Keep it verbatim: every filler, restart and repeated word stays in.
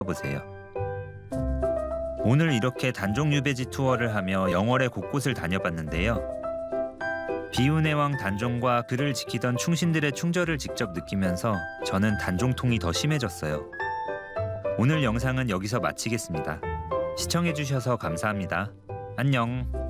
보세요. 오늘 이렇게 단종 유배지 투어를 하며 영월의 곳곳을 다녀봤는데요. 비운의 왕 단종과 그를 지키던 충신들의 충절을 직접 느끼면서 저는 단종통이 더 심해졌어요. 오늘 영상은 여기서 마치겠습니다. 시청해주셔서 감사합니다. 안녕.